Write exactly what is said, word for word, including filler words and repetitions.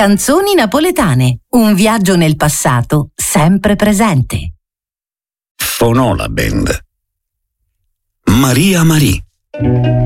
Canzoni napoletane, un viaggio nel passato sempre presente. Fonola Band. Maria Marie.